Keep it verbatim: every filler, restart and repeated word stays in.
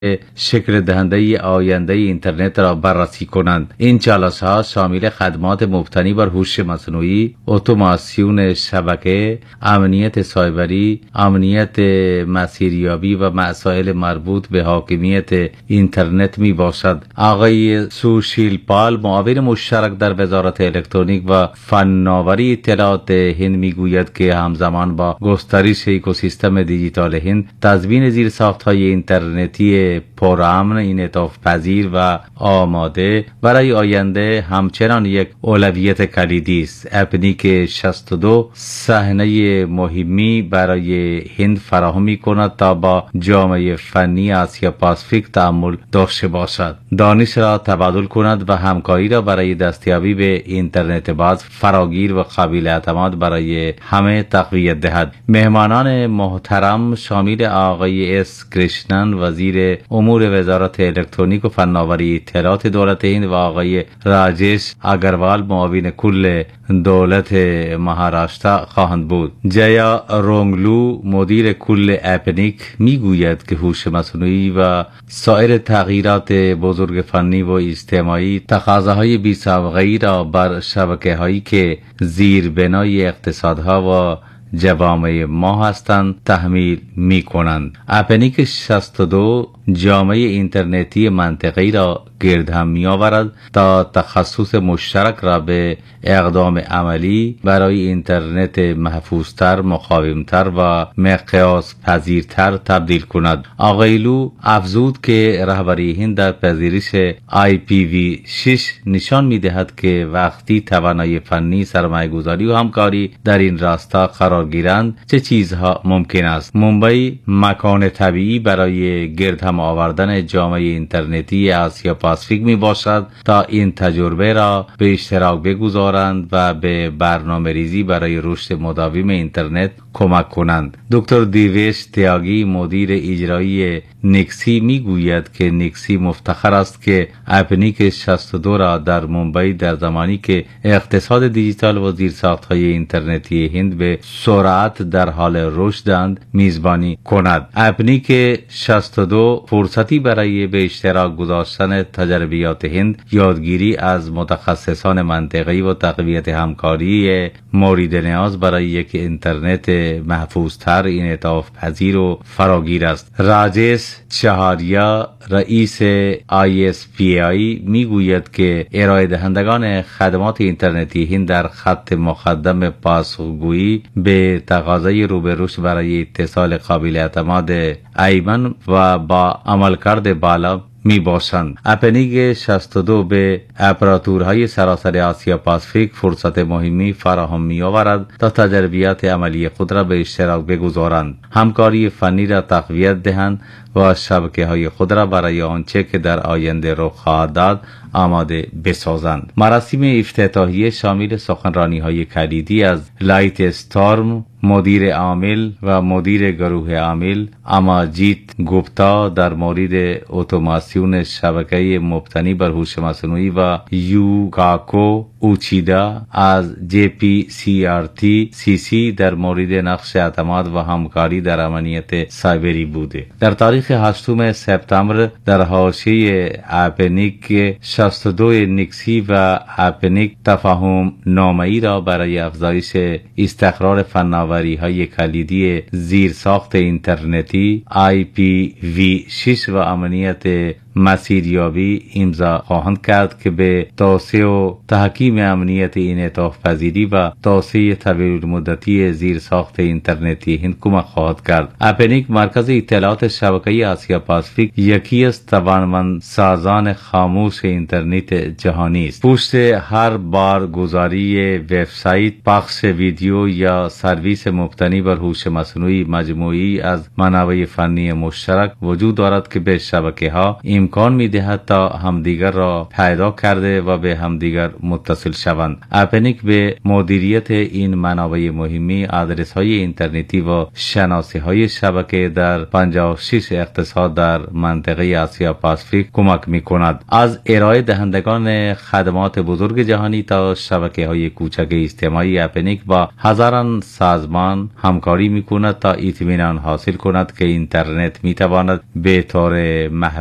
شکل دهنده آینده اینترنت را بررسی کنند. این جلسه ها شامل خدمات مبتنی بر هوش مصنوعی، اتوماسیون شبکه، امنیت سایبری، امنیت مسیریابی و مسائل مربوط به حاکمیت اینترنت می باشد. آقای سوشیل پال، معاون مشترک در وزارت الکترونیک و فناوری اطلاعات هند، می گوید که همزمان با گسترش اکوسیستم دیجیتال هند، تضمین زیرساخت‌های اینترنتی پرامن، انعطاف پذیر و آماده برای آینده همچنان یک اولویت کلیدی است. اپنیک شصت و دو صحنه مهمی برای هند فراهم می‌کند تا با جامعه فنی آسیا پاسیفیک تعامل داشته باشد، دانش را تبادل کند و همکاری را برای دستیابی به اینترنت باز، فراگیر و قابل اعتماد برای همه تقویت دهد. مهمانان محترم شامل آقای اس کریشنن، وزیر امور وزارت الکترونیک و فناوری اطلاعات دولت هند، و آقای راجیش اگروال، معاون کل دولت مهاراشترا خواهند بود. جیا رونگلو، مدیر کل اپنیک، میگوید که هوش مصنوعی و سایر تغییرات بزرگ فنی و اجتماعی تقاضاهای بی‌سابقه‌ای را بر شبکه‌هایی که زیربنای اقتصادها و جوامع ما هستند تحمیل می کنند. اپنیک شصت و دو جامعه اینترنتی منطقه‌ای را گرد هم می آورد تا تخصص مشترک را به اقدام عملی برای اینترنت محفوظتر، مقاومتر و مقیاس پذیرتر تبدیل کند. آقای لو افزود که رهبری هند در پذیرش آی پی وی شش نشان می دهد که وقتی توانایی فنی، سرمایه گذاری و همکاری در این راستا قرار گیرند چه چیزها ممکن است. ممبئی مکان طبیعی برای گرد هم آوردن جامعه اینترنتی آسیا پاسیفیک می باشد تا این تجربه را به اشتراک بگذارند و به برنامه ریزی برای رشد مداوم اینترنت کمک کنند. دکتر دیویش تیاگی، مدیر اجرایی نیکسی، می گوید که نیکسی مفتخر است که اپنیک شصت و دو را در ممبئی در زمانی که اقتصاد دیجیتال و زیرساخت‌های اینترنتی هند به سرعت در حال رشدند میزبانی کند. اپنیک شصت و دو فرصتی برای به اشتراک گذاشتن تجربیات هند، یادگیری از متخصصان منطقه‌ای و تقویت همکاری مورد نیاز برای یک اینترنت محفوظتر، انعطاف پذیر و فراگیر است. راجیش چهاریا، رئیس آی اس پی آی، میگوید که ارائه دهندگان خدمات اینترنتی هند در خط مقدم پاسخگویی به تقاضای رو به رشد برای اتصال قابل اعتماد ایمن و با عملکرد بالا می باشند. اپنیک شصت و دو به اپراتورهای سراسر آسیا پاسیفیک فرصت مهمی فراهم می آورد تا تجربیات عملی خود را به اشتراک بگذارند، همکاری فنی را تقویت دهند و شبکه های خود را برای آنچه که در آینده رخ خواهد داد آماده بسازند. مراسم افتتاحیه شامل سخنرانی های کلیدی از لایت استارم، مدیر عامل و مدیر گروه عامل، اماجیت گوپتا در مورد اتوماسیون شبکه مبتنی بر هوش مصنوعی و یوکاکو اوچیدا از جی پی سی آر تی سی سی در مورد نقش اعتماد و همکاری در امنیت سایبری بوده. در تاریخ هشتم سپتامبر در حاشیه اپنیک شصت و دو نیکسی و اپنیک تفاهم نامه‌ای را برای افزایش استقرار فناوری های کلیدی زیر ساخت اینترنتی آی پی وی شش و امنیت مسیریابی امضا خواهند کرد که به توسعه و تحکیم امنیت انعطاف پذیری و توسعه طویل مدتی زیر ساخت اینترنتی هند کمک خواهد کرد. اپنیک مرکز اطلاعات شبکه‌ای آسیا پاسیفیک یکی از توانمندسازان خاموش اینترنت جهانی است. پشت هر بارگذاری وبسایت، پخش ویدیو یا سرویس مبتنی بر هوش مصنوعی، مجموعی از منابع فنی مشترک وجود دارد که به شبکه‌ها امکان می دهد تا همدیگر را پیدا کرده و به همدیگر متصل شوند. اپنیک به مدیریت این منابع مهمی، آدرس های اینترنتی و شناسی های شبکه در پنجاه و شش اقتصاد در منطقه آسیا پاسیفیک کمک می کند. از ارائه دهندگان خدمات بزرگ جهانی تا شبکه های کوچک اجتماعی، اپنیک با هزاران سازمان همکاری می کند تا اطمینان حاصل کند که اینترنت می تواند به طور